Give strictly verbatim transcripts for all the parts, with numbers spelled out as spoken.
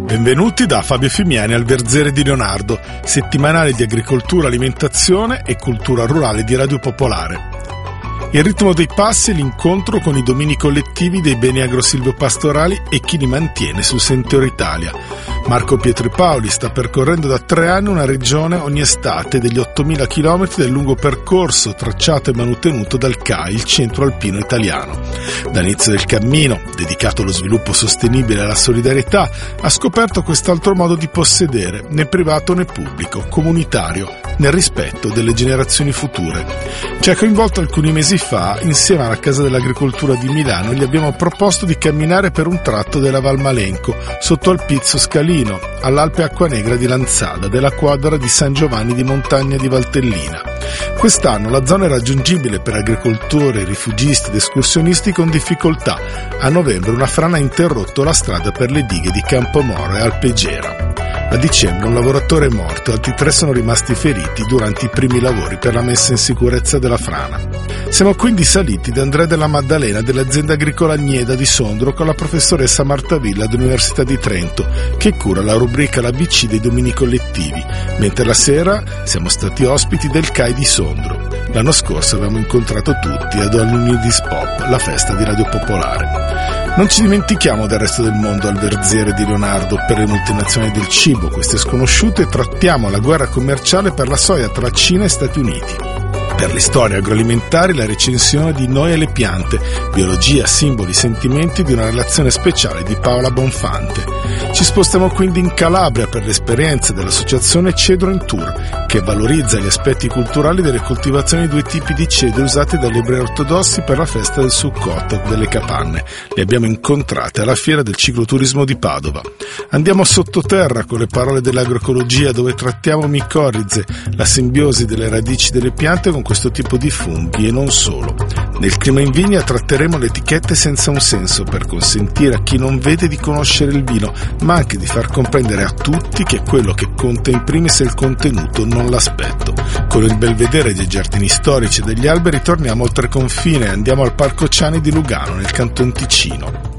Benvenuti da Fabio Fimiani al Verzere di Leonardo, settimanale di agricoltura, alimentazione e cultura rurale di Radio Popolare. Il ritmo dei passi è l'incontro con i domini collettivi dei beni agrosilvopastorali e chi li mantiene sul Sentiero Italia. Marco Pietripaoli sta percorrendo da tre anni una regione ogni estate degli ottomila chilometri del lungo percorso tracciato e manutenuto dal C A I, il Centro Alpino Italiano. Dall'inizio del cammino, dedicato allo sviluppo sostenibile e alla solidarietà, ha scoperto quest'altro modo di possedere, né privato né pubblico, comunitario, nel rispetto delle generazioni future. Ci ha coinvolto alcuni mesi fa, insieme alla Casa dell'Agricoltura di Milano, gli abbiamo proposto di camminare per un tratto della Val Malenco, sotto al Pizzo Scalino, all'Alpe Acquanegra di Lanzada, della quadra di San Giovanni di Montagna di Valtellina. Quest'anno la zona è raggiungibile per agricoltori, rifugisti ed escursionisti con difficoltà. A novembre una frana ha interrotto la strada per le dighe di Campomoro e Alpegera. A dicembre un lavoratore è morto e altri tre sono rimasti feriti durante i primi lavori per la messa in sicurezza della frana. Siamo quindi saliti da Andrea della Maddalena dell'azienda agricola Agneda di Sondro con la professoressa Marta Villa dell'Università di Trento, che cura la rubrica l'A B C dei domini collettivi, mentre la sera siamo stati ospiti del C A I di Sondro. L'anno scorso avevamo incontrato tutti ad Alunidis Pop, la festa di Radio Popolare. Non ci dimentichiamo del resto del mondo al Verzere di Leonardo per le multinazionali del cibo, queste sconosciute, e trattiamo la guerra commerciale per la soia tra Cina e Stati Uniti. Per le storie agroalimentari la recensione di Noi e le piante, biologia, simboli, sentimenti di una relazione speciale di Paola Bonfante. Ci spostiamo quindi in Calabria per l'esperienza dell'associazione Cedro in Tour, che valorizza gli aspetti culturali delle coltivazioni di due tipi di cedro usati dagli ebrei ortodossi per la festa del Sukkot delle capanne. Le abbiamo incontrate alla fiera del cicloturismo di Padova. Andiamo sottoterra con le parole dell'agroecologia, dove trattiamo micorrize, la simbiosi delle radici delle piante con questo tipo di funghi e non solo. Nel clima in vigna tratteremo le etichette senza un senso per consentire a chi non vede di conoscere il vino, ma anche di far comprendere a tutti che quello che conta in primis è il contenuto, non l'aspetto. Con il belvedere dei giardini storici e degli alberi torniamo oltre confine e andiamo al Parco Ciani di Lugano, nel Canton Ticino.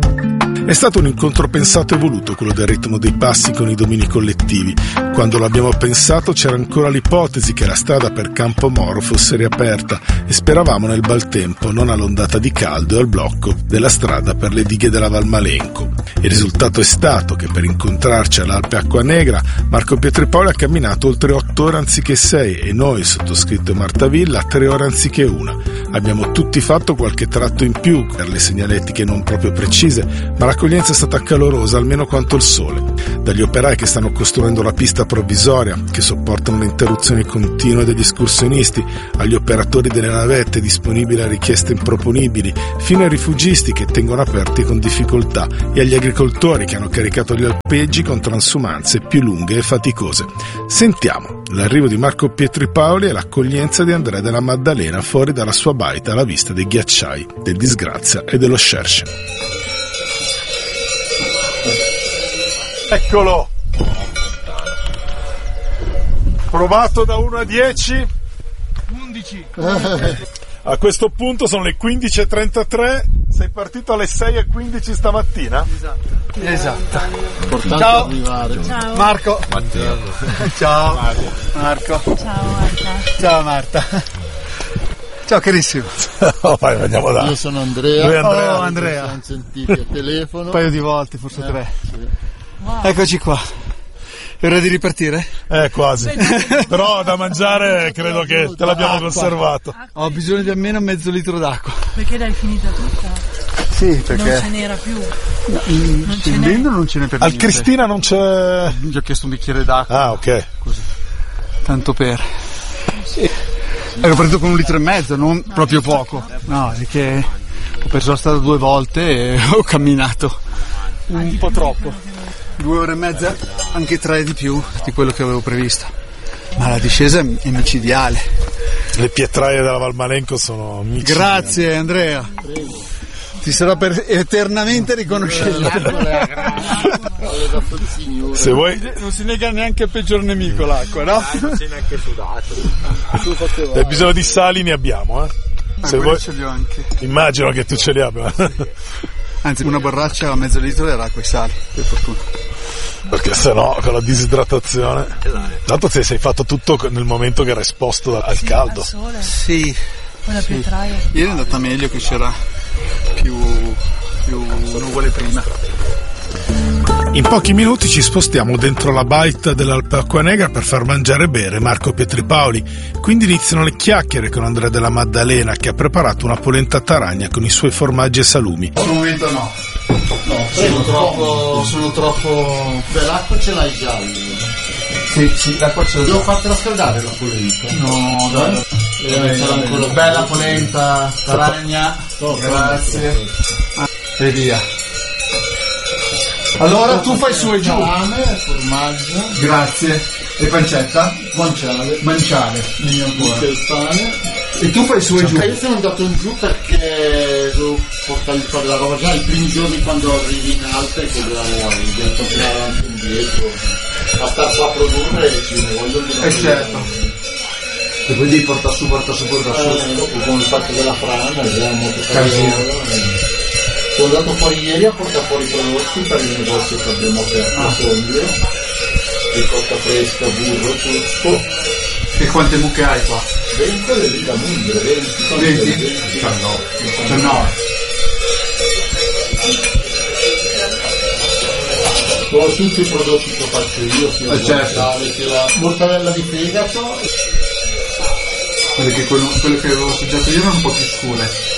È stato un incontro pensato e voluto quello del ritmo dei passi con i domini collettivi. Quando l'abbiamo pensato c'era ancora l'ipotesi che la strada per Campomoro fosse riaperta e speravamo nel bel tempo, non all'ondata di caldo e al blocco della strada per le dighe della Val Malenco. Il risultato è stato che per incontrarci all'Alpe Acquanegra Marco Pietripaoli ha camminato oltre otto ore anziché sei e noi, sottoscritto e Marta Villa, tre ore anziché una. Abbiamo tutti fatto qualche tratto in più per le segnaletiche non proprio precise, ma l'accoglienza è stata calorosa almeno quanto il sole. Dagli operai che stanno costruendo la pista provvisoria, che sopportano le interruzioni continue degli escursionisti, agli operatori delle navette disponibili a richieste improponibili, fino ai rifugisti che tengono aperti con difficoltà e agli agricoltori che hanno caricato gli alpeggi con transumanze più lunghe e faticose. Sentiamo l'arrivo di Marco Pietripaoli e l'accoglienza di Andrea della Maddalena fuori dalla sua baita alla vista dei ghiacciai, del Disgrazia e dello Scerce. Eccolo! Provato da uno a dieci? undici. A questo punto sono le quindici e trentatré, sei partito alle sei e quindici stamattina? Esatto. Esatto. Importante Ciao. arrivare. Ciao. Marco. Matteo. Ciao. Marco. Ciao Marta. Ciao Marta. Ciao carissimo. Oh, vai, andiamo là. Io sono Andrea. Lui è Andrea. Oh Andrea. Ci siamo sentiti a telefono. Un paio di volte, forse Eh, tre. sì. Wow. Eccoci qua. È ora di ripartire? Eh, quasi. Però da mangiare credo che te l'abbiamo Acqua. conservato. Ho bisogno di almeno mezzo litro d'acqua. Perché l'hai finita tutta? Sì, Non perché ce n'era più. no, in, non ce scendendo n'è. non ce n'è per Al niente. Cristina non c'è... Gli ho chiesto un bicchiere d'acqua. Ah, ok. Così. Tanto per. Sì. Ero partito con un litro e mezzo, non proprio poco. No, perché ho perso la strada due volte e ho camminato un po' troppo. Due ore e mezza, anche tre di più di quello che avevo previsto. Ma la discesa è micidiale. Le pietraie della Val Malenco sono amici. Grazie Andrea. Ti sarò per eternamente riconoscente. Se vuoi, Non si nega neanche al peggior nemico l'acqua, no? Non sei neanche sudato. hai bisogno di sali, ne abbiamo, eh. Ah, Se quelli vuoi, ce li ho anche. immagino che tu ce li abbia. Anzi, una borraccia a mezzo litro era acqua e sale, per fortuna. Perché sennò con la disidratazione. Tanto se sei fatto tutto nel momento che era esposto da- al Sì, caldo. al sole, Sì, poi la sì. pietraia. Ieri è andata meglio che c'era più, più nuvole prima. In pochi minuti ci spostiamo dentro la baita dell'Alpe Acquanegra per far mangiare e bere Marco Pietripaoli. Quindi iniziano le chiacchiere con Andrea della Maddalena, che ha preparato una polenta taragna con i suoi formaggi e salumi. Al momento no. No, Sono troppo. Sono troppo. Beh, l'acqua ce l'hai già lì. Sì, sì, l'acqua ce l'ho. Devo fartela scaldare la polenta. No, dai. Deve essere ancora Bella polenta, taragna. Grazie. Ah, e via. Allora tu fai su e giù. Salame, formaggio, Grazie. E pancetta? guanciale, Manciale. Vieni ancora. il pane. E tu fai su e giù. Io sono andato in giù perché devo portargli fuori la roba già i primi giorni quando arrivi in alta e che dobbiamo devo continuare avanti e indietro. A star qua a produrre e ci ne voglio dire. Eh certo. E poi devi portare su, porta su, porta su. Eh, dopo con il fatto della frana era molto Casino. casino. Sono andato fuori ieri a portare fuori i prodotti per il negozio che abbiamo aperto a Sondrio, ricotta fresca, burro, tutto. E quante mucche hai qua? venti le lì da mungere, venti. venti? diciannove. diciannove. Con tutti i prodotti che faccio io, sia Eh, il certo. guanciale, sia la mortadella di fegato. Perché quello, quello che avevo assaggiato io era un po' più scure.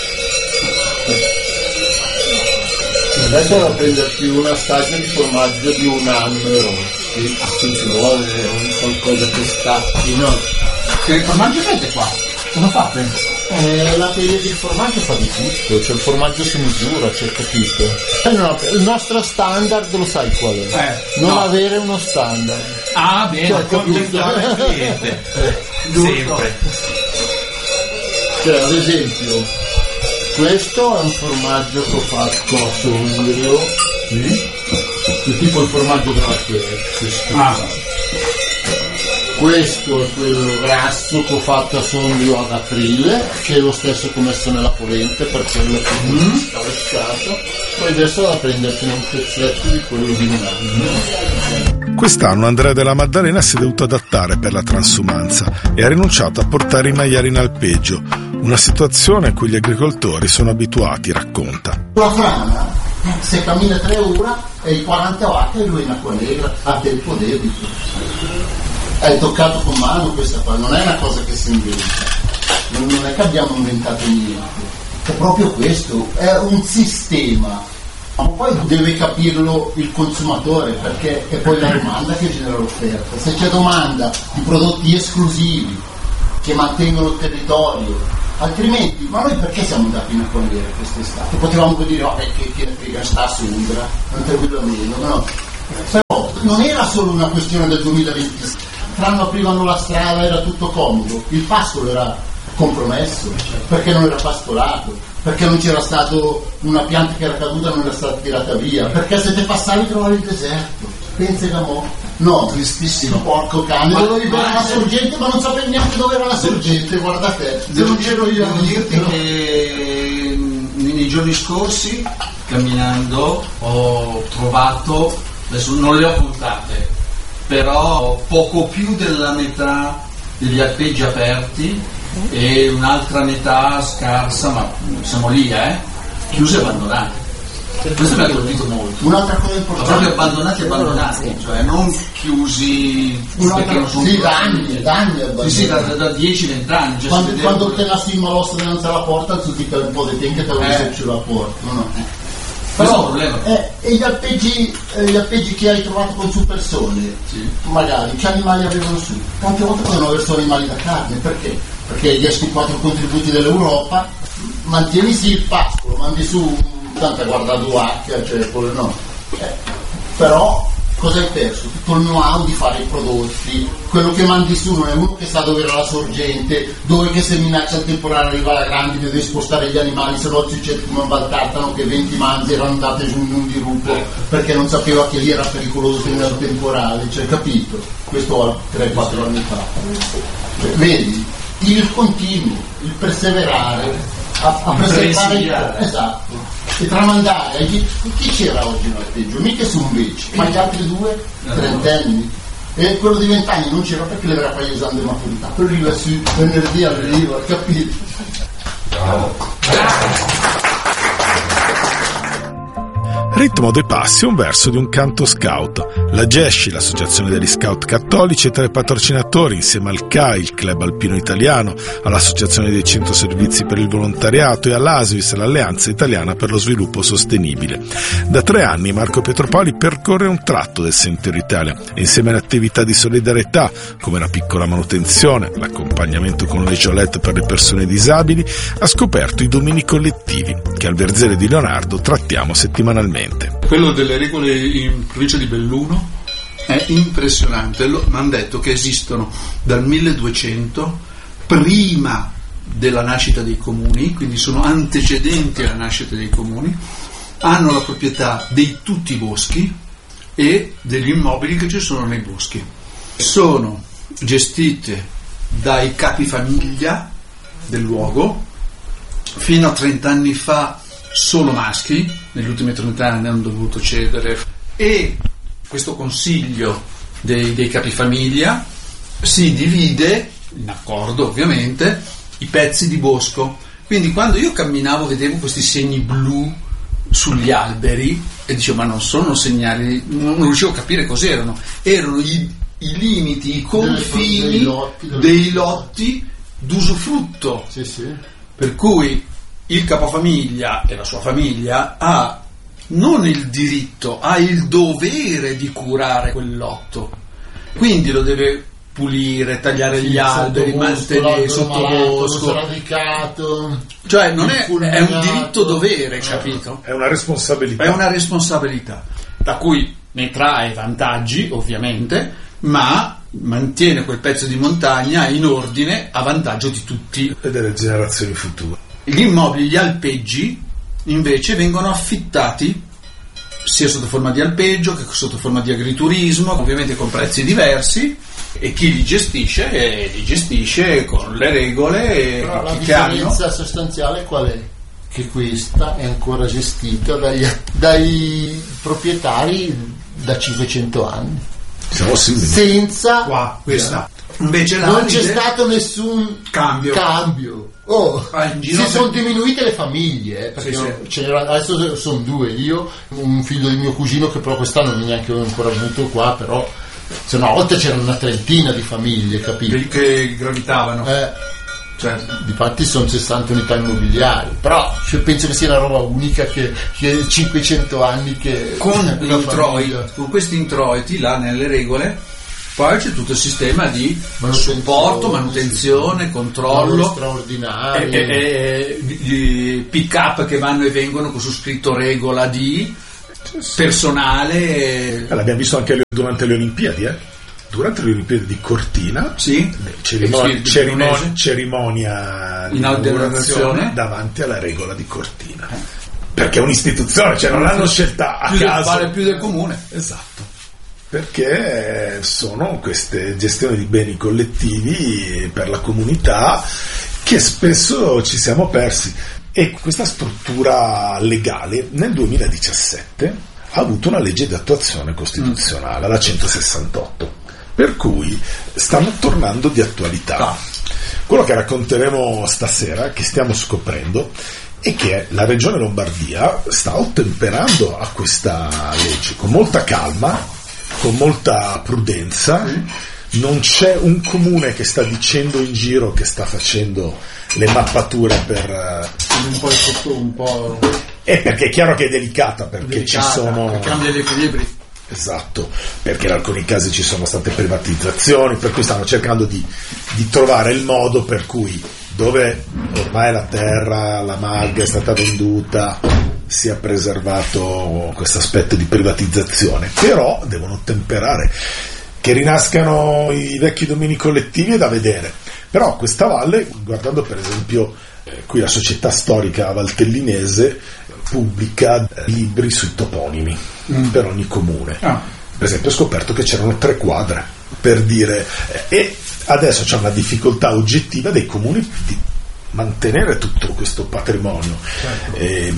Adesso da prenderti una staglia di formaggio di un anno e rossi, se ci vuole qualcosa che stacchi, no? Che formaggio fate qua? Come fate? Eh, la teglia di formaggio fa di tutto, cioè il formaggio si misura, c'è capito? Eh, no, il nostro standard lo sai qual è? Eh, non no. avere uno standard. Ah, bene, Cioè, accontentare il cliente. Sempre. Cioè, ad esempio, questo è un formaggio che ho fatto a Sondrio, sì? Che tipo il formaggio della Chiesa. Ah, Questo è quello grasso che ho fatto a Sondrio ad aprile, che è lo stesso che ho messo nella polenta per quello che mm. stavo scato. Poi adesso da prendertene un pezzetto di quello di un anno. Quest'anno Andrea della Maddalena si è dovuto adattare per la transumanza e ha rinunciato a portare i maiali in alpeggio, una situazione a cui gli agricoltori sono abituati, racconta. La frana, se cammina tre ore e i quaranta watt e lui in acqua negra a tempo debito. È toccato con mano questa qua, non è una cosa che si inventa, non è che abbiamo inventato niente, è proprio questo, è un sistema, ma poi deve capirlo il consumatore, perché è poi la domanda che genera l'offerta. Se c'è domanda di prodotti esclusivi che mantengono il territorio, altrimenti, ma noi perché siamo andati in acqua nera quest'estate? Potevamo dire, vabbè, che, che frega sta a Sondra, non te lo meno, no? Però non era solo una questione del duemilaventisei. L'anno aprivano la strada, era tutto comodo, il pascolo era compromesso perché non era pastolato, perché non c'era stato una pianta che era caduta, non era stata tirata via, perché se te passavi trovavi il deserto. Pensa che mo no, tristissimo, porco cane, dovevi vedere la sorgente ma non sapevi neanche dove era la sorgente, guarda te, se non c'ero io. Devo dirti che nei giorni scorsi camminando ho trovato, adesso non le ho contate, però poco più della metà degli alpeggi aperti e un'altra metà scarsa, ma siamo lì, eh, chiusi e abbandonati. Questo mi ha colpito molto. Un'altra cosa Ma importante, proprio abbandonati e abbandonati, cioè non chiusi perché non sono sì, più da anni, da anni sì, sì, da, da dieci venti anni. Cioè quando, si quando vedeva- tenassi il malostro davanti alla porta, anziché un po' di tempo che te lo Eh. messo sulla porta, no, no. Questo è un problema. Eh, e gli alpeggi, eh, gli alpeggi che hai trovato con su persone, Sì. magari, che animali avevano su? Tante volte potevano avere solo animali da carne, perché? Perché gli escono quattro contributi dell'Europa, mantieni sì il pascolo, mandi su tanta guarda due H, cioè quello no. Eh, però cosa hai perso? Tutto il know-how di fare i prodotti, quello che mandi su non è uno che sa dove era la sorgente, dove che se minaccia il temporale arriva la grandine devi spostare gli animali, se no succede come un Valtartano che venti manzi erano andate su un dirupo perché non sapeva che lì era pericoloso tenere il temporale, cioè capito? Questo tre quattro anni fa. Cioè, vedi, il continuo, il perseverare, a, a preservare il, Presidiare. esatto. e tramandare agli... chi c'era oggi in alpeggio? Mica su un beccio, ma gli altri due trentenni, e quello di vent'anni non c'era perché l'aveva poi usando in maturità, poi arriva su venerdì arriva, capito? Bravo. Ritmo dei Passi è un verso di un canto scout. La Gesci, l'associazione degli scout cattolici, è tra i patrocinatori insieme al C A I, il Club Alpino Italiano, all'Associazione dei Centro Servizi per il Volontariato e all'ASVIS, l'Alleanza Italiana per lo Sviluppo Sostenibile. Da tre anni Marco Pietropoli percorre un tratto del Sentiero Italia e insieme alle attività di solidarietà come la piccola manutenzione, l'accompagnamento con le giolette per le persone disabili, ha scoperto i domini collettivi che al Verzere di Leonardo trattiamo settimanalmente. Quello delle regole in provincia di Belluno è impressionante. Mi hanno detto che esistono dal milleduecento, prima della nascita dei comuni, quindi sono antecedenti alla nascita dei comuni, hanno la proprietà di tutti i boschi e degli immobili che ci sono nei boschi. Sono gestite dai capifamiglia del luogo. Fino a trenta anni fa solo maschi, negli ultimi trenta anni hanno dovuto cedere, e questo consiglio dei, dei capifamiglia si divide, in accordo ovviamente, i pezzi di bosco. Quindi quando io camminavo vedevo questi segni blu sugli alberi e dicevo ma non sono segnali, non riuscivo a capire cos'erano, erano i, i limiti, i confini dei lotti, dei lotti d'usufrutto. Sì, sì. Per cui il capofamiglia e la sua famiglia ha non il diritto, ha il dovere di curare quel lotto. Quindi lo deve pulire, tagliare sì, gli alberi, mantenere sottobosco, radicato, cioè non è, è un diritto dovere, capito? È una responsabilità. È una responsabilità da cui ne trae vantaggi, ovviamente, ma mantiene quel pezzo di montagna in ordine a vantaggio di tutti e delle generazioni future. Gli immobili, gli alpeggi, invece vengono affittati sia sotto forma di alpeggio che sotto forma di agriturismo, ovviamente con prezzi diversi, e chi li gestisce eh, li gestisce con le regole. Però la che differenza hanno. sostanziale qual è? Che questa è ancora gestita dagli, dai proprietari da cinquecento anni. Siamo simili. Senza Qua, questa. Invece non c'è Davide, stato nessun cambio. cambio. Oh, Ah, in giro si per- sono diminuite le famiglie, eh, perché Sì, io- sì. ce n'era- adesso sono due, io, un figlio di mio cugino che però quest'anno non è neanche ancora venuto qua, però se una volta c'erano una trentina di famiglie, capito? che, che gravitavano. Eh, Cioè, difatti sono sessanta unità immobiliari, però cioè, penso che sia una roba unica che, che cinquecento anni che con, una introiti, famiglia. con questi introiti là nelle regole poi c'è tutto il sistema di Manutenzione, supporto, manutenzione, sì, controllo lavori straordinari. e, e, e gli pick up che vanno e vengono con su scritto regola di personale. Eh, l'abbiamo visto anche durante le Olimpiadi, eh? Durante le Olimpiadi di Cortina, Sì, cerimonia, Sì, cerimonia, Udinese. cerimonia di Inaugurazione. inaugurazione davanti alla regola di Cortina, perché è un'istituzione, cioè non l'hanno scelta a più del, caso. vale più del comune. Esatto, perché sono queste gestioni di beni collettivi per la comunità che spesso ci siamo persi, e questa struttura legale nel duemiladiciassette ha avuto una legge di attuazione costituzionale, la centosessantotto, per cui stanno tornando di attualità. Quello che racconteremo stasera, che stiamo scoprendo, è che la Regione Lombardia sta ottemperando a questa legge con molta calma, con molta prudenza. Non c'è un comune che sta dicendo in giro che sta facendo le mappature per Un po' sotto, un po' e perché è chiaro che è delicata, perché delicata, ci sono che cambia gli equilibri. esatto, perché in alcuni casi ci sono state privatizzazioni, per cui stanno cercando di, di trovare il modo per cui dove ormai la terra, la malga è stata venduta, sia preservato questo aspetto di privatizzazione, però devono temperare. Che rinascano i vecchi domini collettivi è da vedere, però questa valle, guardando per esempio eh, qui la società storica valtellinese pubblica eh, libri sui toponimi mm. per ogni comune. Ah. Per esempio ho scoperto che c'erano tre quadre per dire eh, e adesso c'è una difficoltà oggettiva dei comuni di mantenere tutto questo patrimonio. Certo. E,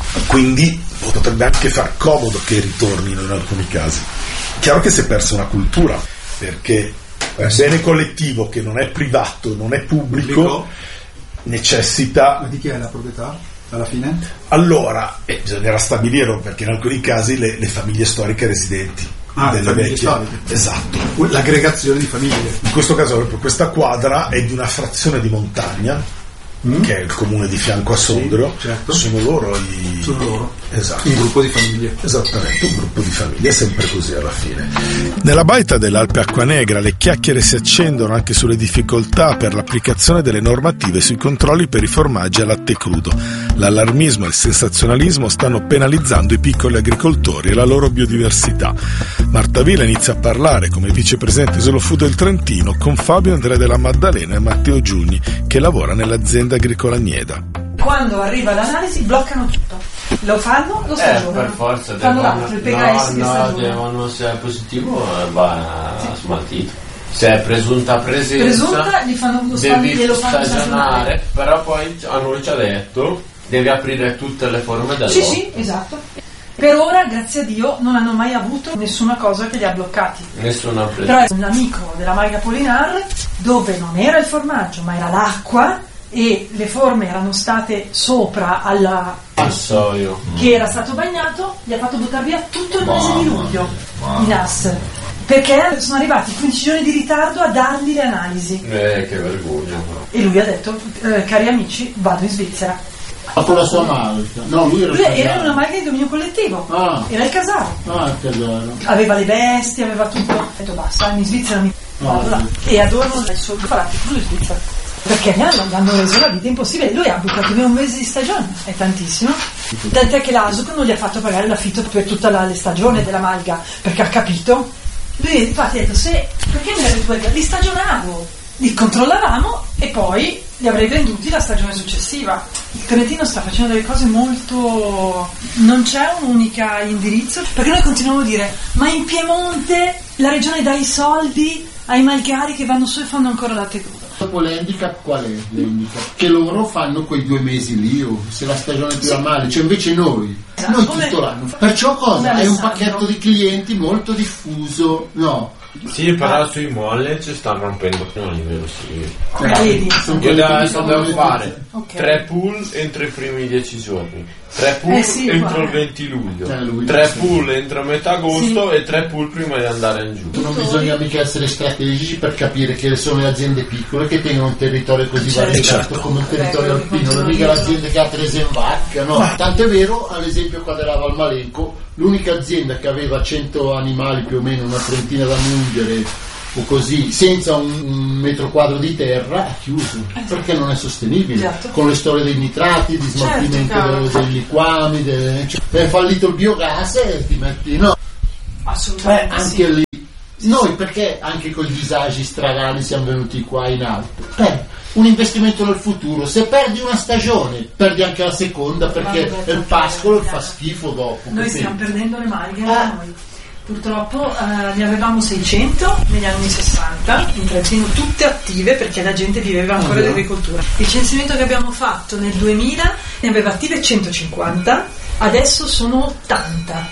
quindi potrebbe anche far comodo che ritornino in alcuni casi. Chiaro che si è persa una cultura, perché il bene collettivo che non è privato, non è pubblico, pubblico. necessita... Ma di chi è la proprietà alla fine? Allora, eh, bisognerà stabilirlo, perché in alcuni casi le, le famiglie storiche residenti ah, delle famiglie vecchie. Storiche. Esatto. L'aggregazione di famiglie. In questo caso proprio questa quadra è di una frazione di montagna, Mm. che è il comune di fianco a Sondrio. Sì, certo. sono loro i sono loro esatto. un gruppo di famiglie, esattamente, un gruppo di famiglie, è sempre così alla fine. Nella baita dell'Alpe Acquanegra le chiacchiere si accendono anche sulle difficoltà per l'applicazione delle normative sui controlli per i formaggi a latte crudo. L'allarmismo e il sensazionalismo stanno penalizzando i piccoli agricoltori e la loro biodiversità. Marta Vila inizia a parlare come vicepresidente Slow Food del Trentino con Fabio Andrea della Maddalena e Matteo Giugni, che lavora nell'azienda agricola Nieda. Quando arriva l'analisi bloccano tutto, lo fanno, lo stagionano, eh, per forza fanno devono, l'altro, il P H S no, che no, stagiona. devono, se è positivo va sì. smaltito, se è presunta presenza presunta gli fanno lo devi glielo fanno stagionare, però poi a noi ci ha detto devi aprire tutte le forme dell'oro. Sì, sì, esatto. Per ora, grazie a Dio, non hanno mai avuto nessuna cosa che li ha bloccati. Nessuna presa. Però è un amico della Marga Polinar, dove non era il formaggio, ma era l'acqua, e le forme erano state sopra alla vassoio che era stato bagnato, gli ha fatto buttare via tutto il mese di luglio in A S, perché sono arrivati quindici giorni di ritardo a dargli le analisi. Eh, che vergogna. E lui ha detto, eh, cari amici, vado in Svizzera. Ma con la sua malta? No, lui era, lui era una malga di dominio collettivo, ah. era il Casaro. Ah, il Casaro. Aveva le bestie, aveva tutto. Ha detto basta, in Svizzera mi vado là. E adorano il suo palazzo in Svizzera. Perché mi hanno, mi hanno reso la vita impossibile. Lui ha bucato via un mese di stagione, è tantissimo. Tant'è che l'Asuc non gli ha fatto pagare l'affitto per tutta la le stagione della malga, perché ha capito. Lui infatti ha detto, se perché mi hai detto, li stagionavo, li controllavamo e poi li avrei venduti la stagione successiva. Il Trentino sta facendo delle cose molto... non c'è un'unica indirizzo, perché noi continuiamo a dire, ma in Piemonte la regione dà i soldi ai malgari che vanno su e fanno ancora latte crudo. Dopo l'handicap qual è l'handicap? Che loro fanno quei due mesi lì, o se la stagione tira sì. male, cioè invece noi, esatto. noi come, tutto l'anno. Perciò cosa? È un pacchetto di clienti molto diffuso, no? Sì, però sui molle ci stanno rompendo a livello sì. Vedi? Io adesso devo fare okay. tre pull entro i primi dieci giorni, tre pull eh sì, entro guarda. il venti luglio, eh, lui, tre sì. pull entro metà agosto sì. e tre pull prima di andare in giù. Non bisogna mica essere strategici per capire che sono le aziende piccole che tengono un territorio così certo. variegato certo. come un territorio Beh, alpino, non mica l'azienda che ha Trese in vacca, no? Ma tanto è vero, ad esempio qua della Valmalenco, l'unica azienda che aveva cento animali più o meno, una trentina da mungere o così, senza un, un metro quadro di terra, ha chiuso perché non è sostenibile, certo. con le storie dei nitrati, di smaltimento certo, dei liquami, delle, cioè, è fallito il biogas e ti metti, no? Assolutamente eh, anche sì. lì noi perché anche con i disagi stradali siamo venuti qua in alto per un investimento nel futuro. Se perdi una stagione perdi anche la seconda, perché il pascolo fa schifo dopo. Noi quindi. stiamo perdendo le malghe ah. noi. Purtroppo eh, ne avevamo seicento negli anni sessanta in Trentino, tutte attive perché la gente viveva ancora uh-huh. di agricoltura. Il censimento che abbiamo fatto nel duemila ne aveva attive centocinquanta, adesso sono ottanta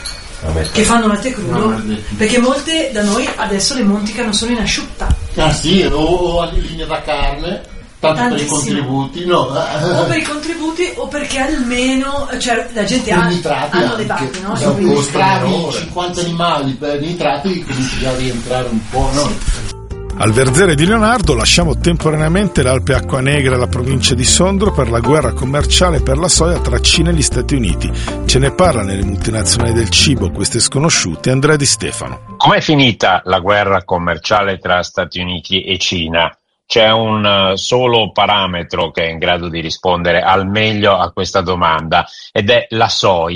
che fanno latte crudo, no, perché molte da noi adesso le monticano solo in asciutta. Ah sì, o a linea da carne, tanto per i contributi, no? O per i contributi o perché almeno, cioè la gente ha hanno le vacche, no? Se mostravi cinquanta animali per nitrati cominci a rientrare un po', no? Sì. Al Verzere di Leonardo lasciamo temporaneamente l'Alpe Acquanegra e la provincia di Sondrio per la guerra commerciale per la soia tra Cina e gli Stati Uniti. Ce ne parla nelle multinazionali del cibo, queste sconosciute, Andrea Di Stefano. Com'è finita la guerra commerciale tra Stati Uniti e Cina? C'è un solo parametro che è in grado di rispondere al meglio a questa domanda ed è la soia.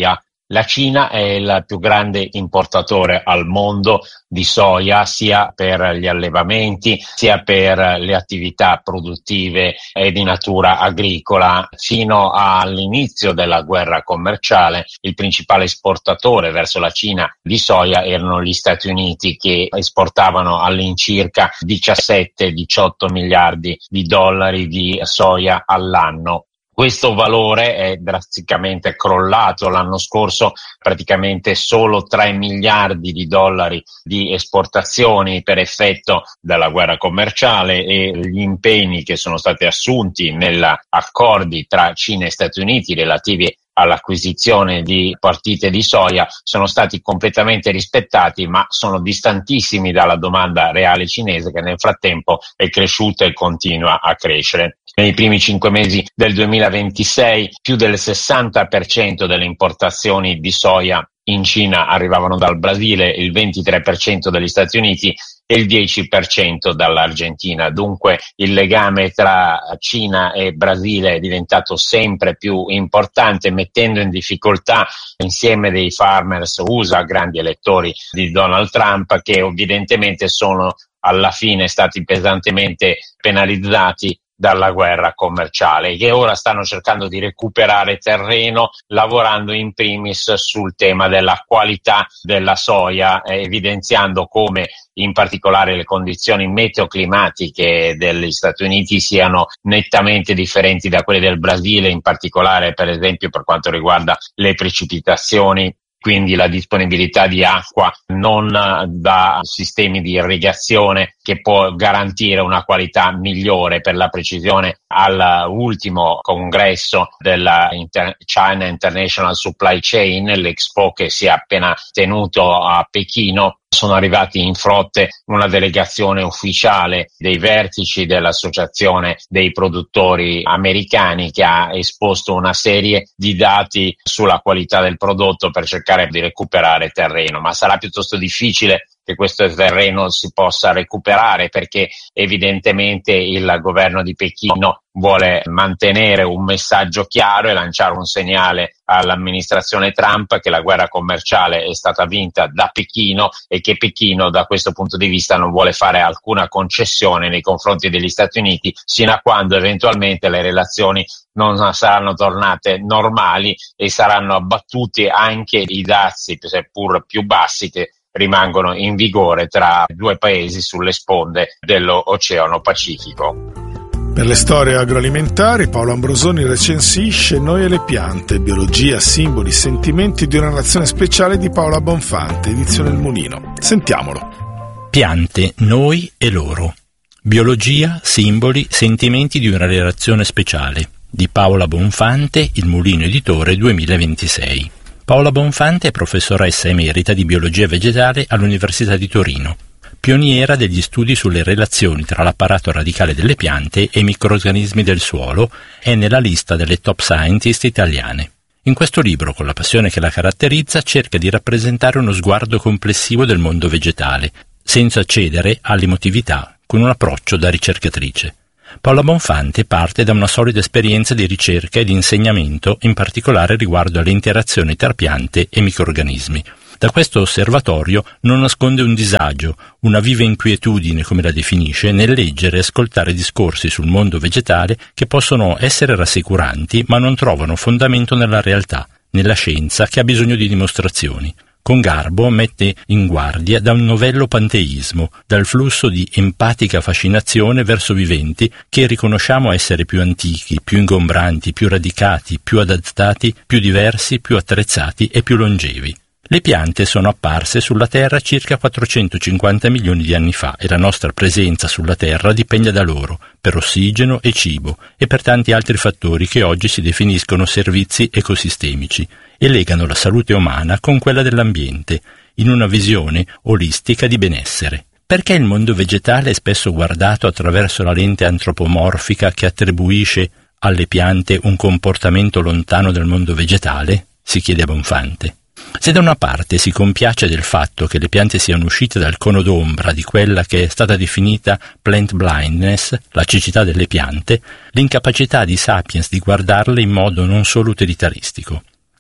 La Cina è il più grande importatore al mondo di soia, sia per gli allevamenti, sia per le attività produttive e di natura agricola. Fino all'inizio della guerra commerciale, il principale esportatore verso la Cina di soia erano gli Stati Uniti, che esportavano all'incirca diciassette diciotto miliardi di dollari di soia all'anno. Questo valore è drasticamente crollato l'anno scorso, praticamente solo tre miliardi di dollari di esportazioni per effetto della guerra commerciale, e gli impegni che sono stati assunti negli accordi tra Cina e Stati Uniti relativi all'acquisizione di partite di soia sono stati completamente rispettati, ma sono distantissimi dalla domanda reale cinese, che nel frattempo è cresciuta e continua a crescere. Nei primi cinque mesi del duemilaventisei più del sessanta per cento delle importazioni di soia in Cina arrivavano dal Brasile, il ventitré per cento dagli Stati Uniti e il dieci per cento dall'Argentina. Dunque il legame tra Cina e Brasile è diventato sempre più importante, mettendo in difficoltà insieme dei farmers U S A, grandi elettori di Donald Trump, che evidentemente sono alla fine stati pesantemente penalizzati dalla guerra commerciale, che ora stanno cercando di recuperare terreno lavorando in primis sul tema della qualità della soia, eh, evidenziando come in particolare le condizioni meteoclimatiche degli Stati Uniti siano nettamente differenti da quelle del Brasile, in particolare per esempio per quanto riguarda le precipitazioni, quindi la disponibilità di acqua non da sistemi di irrigazione, che può garantire una qualità migliore. Per la precisione, all'ultimo congresso della Inter- China International Supply Chain, l'Expo che si è appena tenuto a Pechino, sono arrivati in frotte una delegazione ufficiale dei vertici dell'Associazione dei produttori americani, che ha esposto una serie di dati sulla qualità del prodotto per cercare di recuperare terreno, ma sarà piuttosto difficile che questo terreno si possa recuperare, perché evidentemente il governo di Pechino vuole mantenere un messaggio chiaro e lanciare un segnale all'amministrazione Trump che la guerra commerciale è stata vinta da Pechino e che Pechino da questo punto di vista non vuole fare alcuna concessione nei confronti degli Stati Uniti sino a quando eventualmente le relazioni non saranno tornate normali e saranno abbattuti anche i dazi, seppur più bassi, che rimangono in vigore tra i due paesi sulle sponde dell'Oceano Pacifico. Per le storie agroalimentari, Paolo Ambrosoni recensisce Noi e le piante, biologia, simboli, sentimenti di una nazione speciale di Paola Bonfante, edizione Il Mulino. Sentiamolo. Piante, noi e loro. Biologia, simboli, sentimenti di una relazione speciale, di Paola Bonfante, Il Mulino editore duemilaventisei. Paola Bonfante è professoressa emerita di biologia vegetale all'Università di Torino, pioniera degli studi sulle relazioni tra l'apparato radicale delle piante e i microrganismi del suolo, è nella lista delle top scientist italiane. In questo libro, con la passione che la caratterizza, cerca di rappresentare uno sguardo complessivo del mondo vegetale, senza cedere all'emotività, con un approccio da ricercatrice. Paola Bonfante parte da una solida esperienza di ricerca e di insegnamento, in particolare riguardo alle interazioni tra piante e microrganismi. Da questo osservatorio non nasconde un disagio, una viva inquietudine, come la definisce, nel leggere e ascoltare discorsi sul mondo vegetale che possono essere rassicuranti, ma non trovano fondamento nella realtà, nella scienza che ha bisogno di dimostrazioni. Con garbo mette in guardia da un novello panteismo, dal flusso di empatica fascinazione verso viventi che riconosciamo essere più antichi, più ingombranti, più radicati, più adattati, più diversi, più attrezzati e più longevi. Le piante sono apparse sulla Terra circa quattrocentocinquanta milioni di anni fa e la nostra presenza sulla Terra dipende da loro, per ossigeno e cibo e per tanti altri fattori che oggi si definiscono servizi ecosistemici e legano la salute umana con quella dell'ambiente, in una visione olistica di benessere. Perché il mondo vegetale è spesso guardato attraverso la lente antropomorfica che attribuisce alle piante un comportamento lontano dal mondo vegetale? Si chiede a Bonfante. Se da una parte si compiace del fatto che le piante siano uscite dal cono d'ombra di quella che è stata definita plant blindness, la cecità delle piante, l'incapacità di Sapiens di guardarle in modo non solo utilitaristico.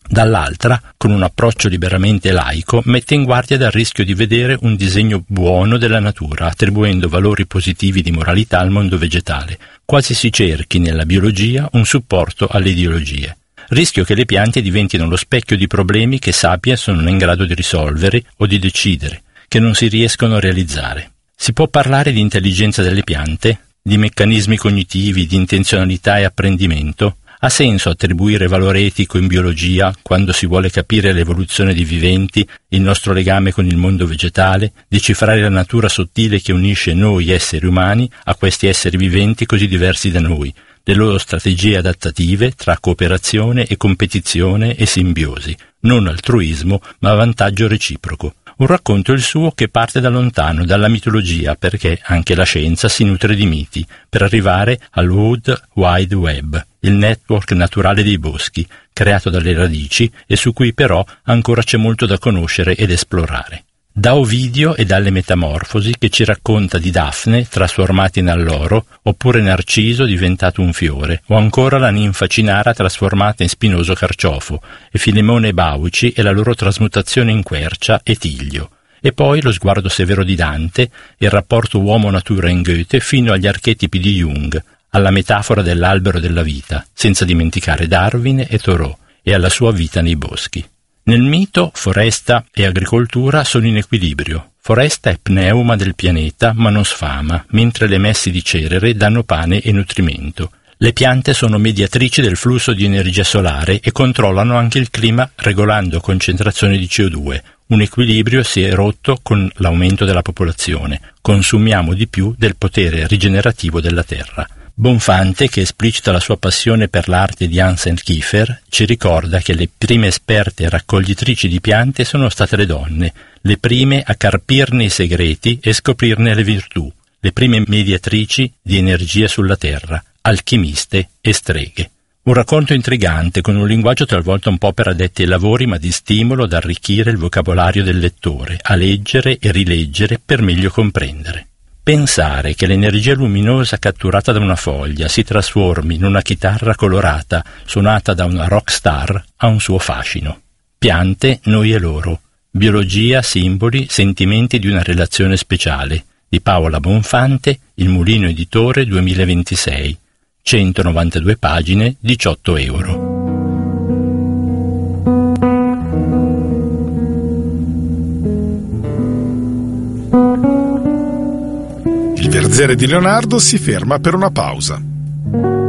Dall'altra, con un approccio liberamente laico, mette in guardia dal rischio di vedere un disegno buono della natura, attribuendo valori positivi di moralità al mondo vegetale, quasi si cerchi nella biologia un supporto alle ideologie. Rischio che le piante diventino lo specchio di problemi che Sapiens non è in grado di risolvere o di decidere, che non si riescono a realizzare. Si può parlare di intelligenza delle piante, di meccanismi cognitivi, di intenzionalità e apprendimento? Ha senso attribuire valore etico in biologia quando si vuole capire l'evoluzione dei viventi, il nostro legame con il mondo vegetale, decifrare la natura sottile che unisce noi esseri umani a questi esseri viventi così diversi da noi, le loro strategie adattative tra cooperazione e competizione e simbiosi, non altruismo ma vantaggio reciproco. Un racconto il suo che parte da lontano, dalla mitologia, perché anche la scienza si nutre di miti, per arrivare al World Wide Web, il network naturale dei boschi, creato dalle radici e su cui però ancora c'è molto da conoscere ed esplorare. Da Ovidio e dalle Metamorfosi, che ci racconta di Daphne trasformata in alloro, oppure Narciso diventato un fiore, o ancora la ninfa Cinara trasformata in spinoso carciofo, e Filemone e Bauci e la loro trasmutazione in quercia e tiglio. E poi lo sguardo severo di Dante, il rapporto uomo-natura in Goethe fino agli archetipi di Jung, alla metafora dell'albero della vita, senza dimenticare Darwin e Thoreau, e alla sua vita nei boschi. Nel mito, foresta e agricoltura sono in equilibrio. Foresta è pneuma del pianeta, ma non sfama, mentre le messi di cerere danno pane e nutrimento. Le piante sono mediatrici del flusso di energia solare e controllano anche il clima regolando concentrazione di C O due. Un equilibrio si è rotto con l'aumento della popolazione. Consumiamo di più del potere rigenerativo della Terra. Bonfante, che esplicita la sua passione per l'arte di Hans Kiefer, ci ricorda che le prime esperte raccoglitrici di piante sono state le donne, le prime a carpirne i segreti e scoprirne le virtù, le prime mediatrici di energia sulla terra, alchimiste e streghe. Un racconto intrigante, con un linguaggio talvolta un po' per addetti ai lavori, ma di stimolo ad arricchire il vocabolario del lettore, a leggere e rileggere per meglio comprendere. Pensare che l'energia luminosa catturata da una foglia si trasformi in una chitarra colorata suonata da una rock star ha un suo fascino. Piante, noi e loro. Biologia, simboli, sentimenti di una relazione speciale. Di Paola Bonfante, Il Mulino Editore duemilaventisei. centonovantadue pagine, diciotto euro. Il Verzere di Leonardo si ferma per una pausa.